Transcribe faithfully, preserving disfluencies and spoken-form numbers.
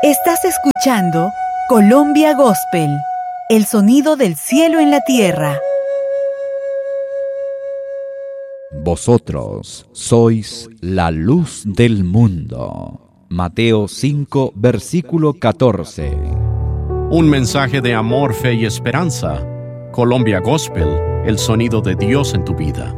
Estás escuchando Colombia Gospel, el sonido del cielo en la tierra. Vosotros sois la luz del mundo. Mateo cinco, versículo catorce. Un mensaje de amor, fe y esperanza. Colombia Gospel, el sonido de Dios en tu vida.